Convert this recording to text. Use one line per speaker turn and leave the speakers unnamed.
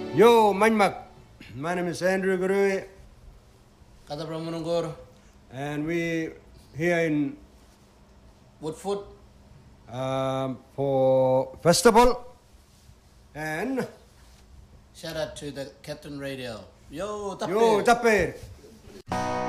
Yo, Manmak. My name is Andrew Gurui.
Kata Pramunungur.
And we here in
Woodfoot.
For festival. And
Shout out to the Captain Radio. Yo,
Yo, Tapir.